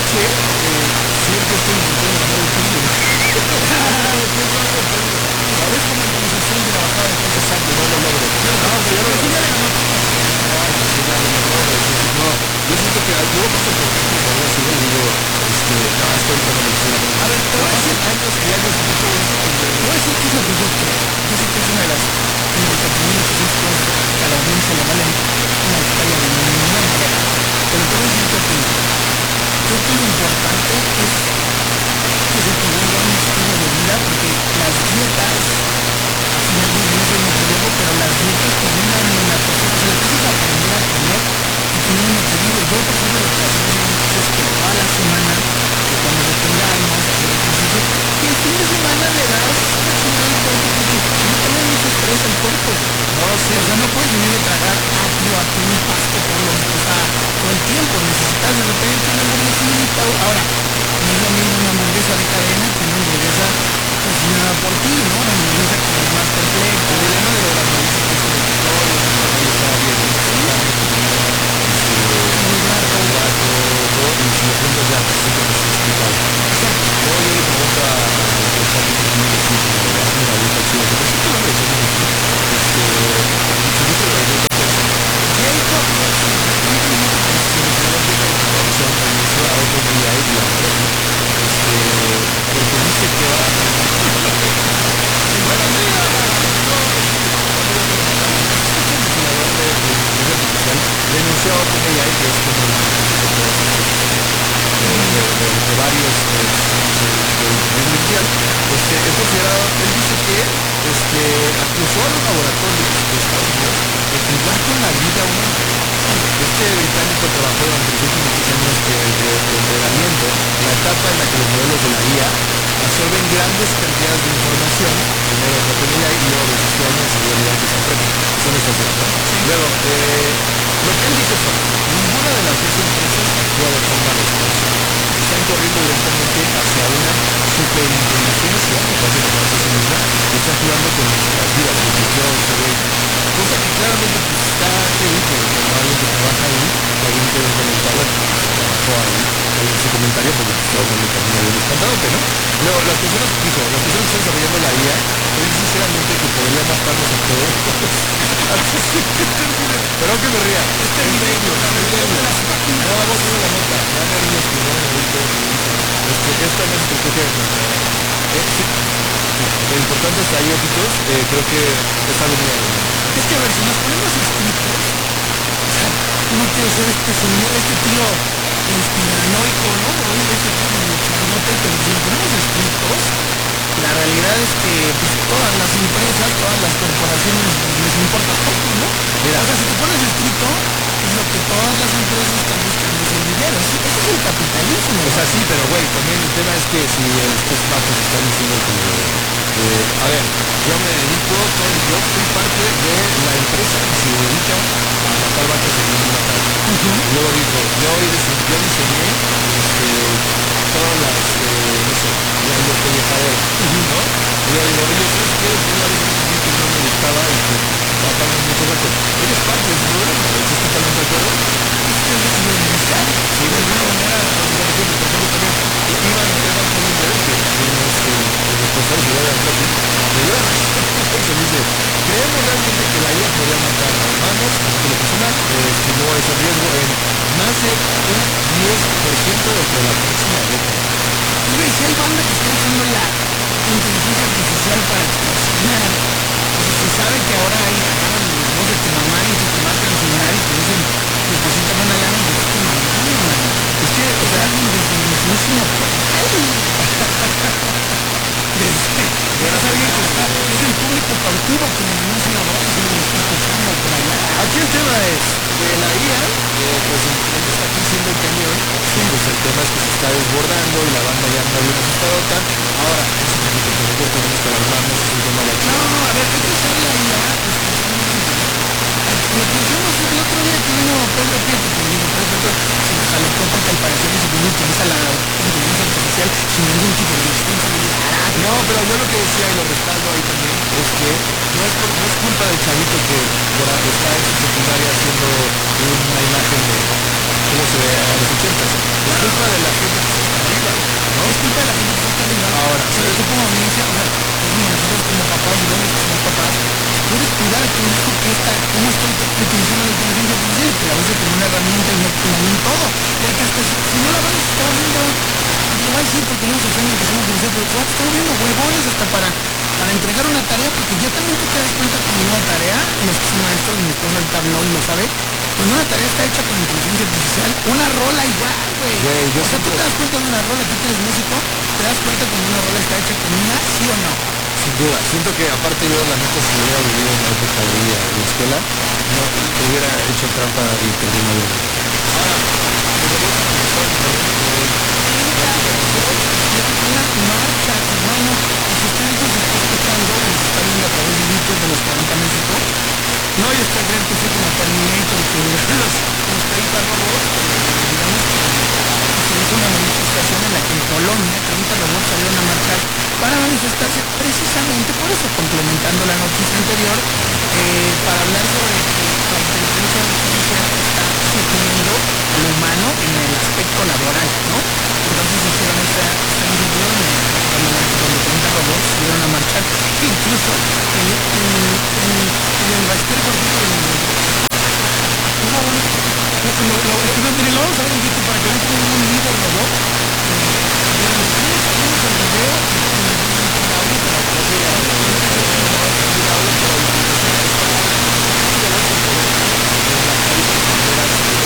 coche, siempre estoy intentando bajar el precio. ¿Sabes cómo actualización de la bajada de peso exacto? No lo logro. No, pero ya lo logró. Sí, ya lo logró. Entonces, no, yo siento que luego paso por gente y todavía sigo y digo, no, esto ahorita no me funciona. A ver, te voy a decir años y años y te voy a decir qué es lo que yo creo. Yo sé que es una de las 34.800 cosas que a la audiencia le valen una hectárea de ninguna manera. Pero te voy a decir qué opino. Creo que lo importante es que se te vuelva un estilo de vida porque las dietas, al final no soy nutriólogo, pero las dietas terminan en la persona, o sea, empiezas a aprender a comer y finalmente te digo, yo por ejemplo lo que hacemos es que toda la semana, que cuando detengamos, hacer ejercicio, y el fin de semana le das actividad al cuerpo porque no tener mucho estrés al cuerpo. No, sí, o sea, no puedes venir a tragar apio, atún, pasto todo el tiempo, necesitas de repente una hamburguesita. Ahora, no es lo mismo una hamburguesa de cadena que una hamburguesa cocinada por ti, ¿no? Una hamburguesa como más compleja. El dilema de las hamburguesas es que todo el mundo está bien, ¿no? Sí. Carbohidrato, y si le preguntas ya, pues sí que nos explicado. Exacto. Yo le pregunto a los chavos que tienen que decir, como hazme una dieta chida, pero sí que lo me decimos aquí, si gusta la dieta, pues, Jacob, a otro día y la verdad, porque dice que va buenos días, renunció a OpenAI, que es como de varios del mundial, es considerado, él dice que acusó a los laboratorios de Estados Unidos de jugar con la vida humana. Este británico trabajó durante los últimos 10 años de entrenamiento, la etapa en la que los modelos de la IA absorben grandes cantidades de información, primero en OpenAI y luego decisiones y habilidades que se aprenden. Son estas dos, ¿no? Sí. Luego, lo que él dice son, ninguna de las dos empresas actúa de forma responsable. Están corriendo directamente hacia una superinteligencia, que parece que conoce a sí misma, que está jugando con nuestras vidas, porque yo soy, cosa que claramente pues, está heavy, pero como alguien que trabaja ahí, alguien que debe comentar, bueno, trabajó ahí, ese comentario, porque pues, todo el mundo termina bien espantado, pero luego, las personas que están desarrollando la IA, creen sinceramente que podría matarnos a todos. Perdón que me ría. Este video, no, vamos a la nota. Ya me río, que no me río. Esta no es estrategia de mercado. Sí, lo importante es ahí, ojitos, creo que es algo muy bueno. Es que a ver, si nos ponemos estrictos, o sea, no quiero ser este señor, este tío conspiranoico, ¿no? Oye, este tío medio charlote, pero si nos ponemos estrictos, la realidad es que pues, todas las empresas, todas las corporaciones les importa poco, ¿no? Mira, o sea, si te pones estricto, es lo que todas las empresas están buscando es el dinero. Ese es el capitalismo. O sea, sí, pero güey, también el tema es que si estos vatos están diciendo a ver, yo me dedico, yo soy parte de la empresa que se dedica a matar vacas en un matar. Luego dijo, yo diseñé todas las, no sé, el despellejadero, ¿no? Y luego digo, oye, ¿sabes qué? Después de varios que no me gustaba y que matamos mucho rato. Eres parte de ese problema, ¿estás totalmente de acuerdo? Es que es desmeditar. Sí, de alguna manera, por ejemplo, también Iván Esteban Colindres, que también es el responsable de la Copy, me dio la razón, que dice, creemos realmente que la IA podría matar a humanos, a título personal, estimó ese riesgo en más de un 10% dentro de la próxima década. Y ves, si hay banda que está usando la inteligencia artificial para extorsionar, o sea, se sabe que ahora hay agarran la voz de tu mamá y te marcan el celular y te dicen, depositan una lana y te tu mamá, hermano. Es que, o sea, alguien desde el mismísimo es alguien que está, es el público cautivo que me anuncia ahora y me está escuchando por allá. Aquí el tema es que la IA, pues está creciendo el cañón, sí, pues el tema es que se está desbordando y la banda ya anda bien asustadota. Ahora, no sé qué te tenemos que alarmarnos, es un tema de acción. No, a ver, hay que usar la IA responsablemente. Lo que hicimos el otro día que vino Pedro Prieto, que dijo, Pedro se nos jaló porque al parecer dice que no utiliza la inteligencia artificial sin ningún tipo de responsabilidad. No, pero yo lo que decía y lo respaldo ahí también es que no es culpa del chavito que por estar en su secundaria haciendo una imagen de cómo se ve a los 80 sientas. Es culpa de la gente que está arriba, ¿no? Es culpa de la gente que está arriba. Ahora, pero tú como audiencia, o sea, nosotros como papás y donde como papás, puedes cuidar a tu hijo que está, cómo está utilizando la inteligencia artificial, que la use como una herramienta y no como un todo. Porque hasta si no la vas a estar viendo, lo va a decir porque no se ofende que somos groseros, pero tú vas a estar viendo huevones hasta para entregar una tarea, porque ya también tú te das cuenta que una tarea, los que son maestros, mi esposa ahorita no lo sabe, cuando una tarea está hecha con inteligencia artificial, una rola igual, güey. O sea, tú te das cuenta de una rola, tú que eres músico, te das cuenta cuando una rola está hecha con IA, sí o no. Sin duda, siento que aparte yo la neta si hubiera vivido en la época de la escuela, no hubiera hecho trampa y perdido la vida. Ahora, una marcha, hermano, y si usted nos está escuchando, nos está viendo a través de YouTube de los 40 México, no hay que creer que soy como Terminator, que los 30 robots, digamos que se hizo una manifestación en la que en Polonia 30 robots salieron a marchar para manifestarse precisamente por eso, complementando la noticia anterior, para hablar sobre que la inteligencia artificial está supliendo